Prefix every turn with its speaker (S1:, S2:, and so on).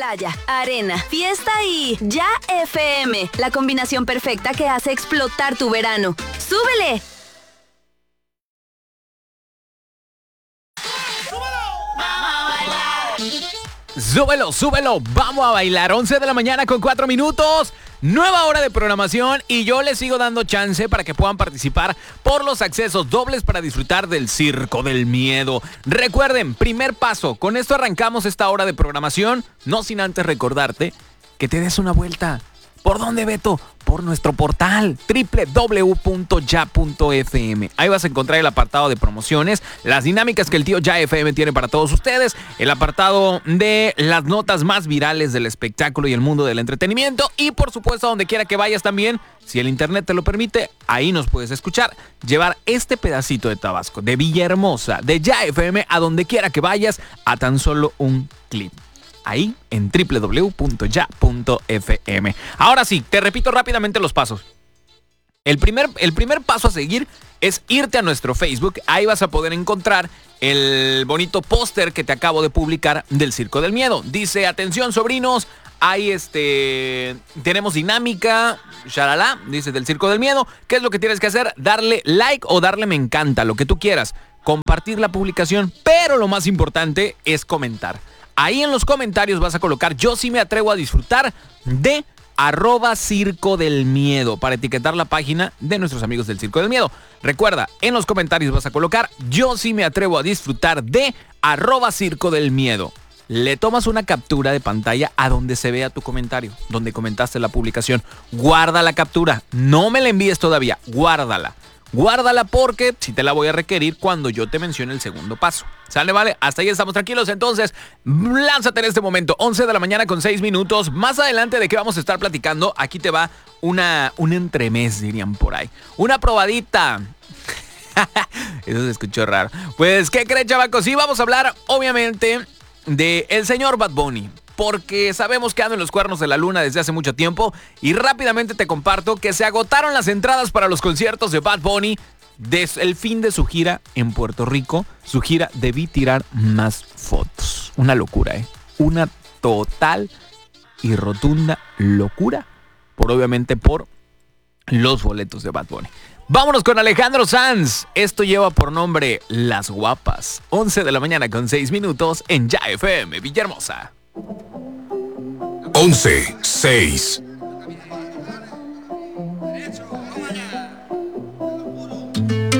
S1: playa, arena, fiesta y Ya FM. La combinación perfecta que hace explotar tu verano. ¡Súbele!
S2: Súbelo, súbelo, vamos a bailar. 11 de la mañana con 4 minutos. Nueva hora de programación y yo les sigo dando chance para que puedan participar por los accesos dobles para disfrutar del Circo del Miedo. Recuerden, primer paso, con esto arrancamos esta hora de programación, no sin antes recordarte que te des una vuelta. ¿Por dónde, Beto? Por nuestro portal www.ya.fm. Ahí vas a encontrar el apartado de promociones, las dinámicas que el tío Ya FM tiene para todos ustedes, el apartado de las notas más virales del espectáculo y el mundo del entretenimiento y por supuesto donde quiera que vayas también, si el internet te lo permite, ahí nos puedes escuchar, llevar este pedacito de Tabasco, de Villahermosa, de Ya FM, a donde quiera que vayas, a tan solo un clip. Ahí en www.ya.fm. Ahora sí, te repito rápidamente los pasos. El primer paso a seguir es irte a nuestro Facebook. Ahí vas a poder encontrar el bonito póster que te acabo de publicar del Circo del Miedo. Dice, atención sobrinos, ahí tenemos dinámica, shalala, dice del Circo del Miedo. ¿Qué es lo que tienes que hacer? Darle like o darle me encanta, lo que tú quieras. Compartir la publicación, pero lo más importante es comentar. Ahí en los comentarios vas a colocar yo sí me atrevo a disfrutar de @Circo del Miedo para etiquetar la página de nuestros amigos del Circo del Miedo. Recuerda, en los comentarios vas a colocar yo sí me atrevo a disfrutar de @Circo del Miedo. Le tomas una captura de pantalla a donde se vea tu comentario, donde comentaste la publicación. Guarda la captura, no me la envíes todavía, guárdala. Guárdala porque si te la voy a requerir cuando yo te mencione el segundo paso. ¿Sale, vale? Hasta ahí estamos tranquilos. Entonces, lánzate en este momento. 11 de la mañana con 6 minutos. Más adelante de qué vamos a estar platicando. Aquí te va un entremés, dirían por ahí. Una probadita. Eso se escuchó raro. Pues, ¿qué creen, chavacos? Sí, vamos a hablar, obviamente, de el señor Bad Bunny. Porque sabemos que anda en los cuernos de la luna desde hace mucho tiempo. Y rápidamente te comparto que se agotaron las entradas para los conciertos de Bad Bunny desde el fin de su gira en Puerto Rico. Su gira Debí Tirar Más Fotos. Una locura, una total y rotunda locura. Obviamente por los boletos de Bad Bunny. Vámonos con Alejandro Sanz. Esto lleva por nombre Las Guapas. 11 de la mañana con 6 minutos en Ya FM Villahermosa.
S3: 11, 6.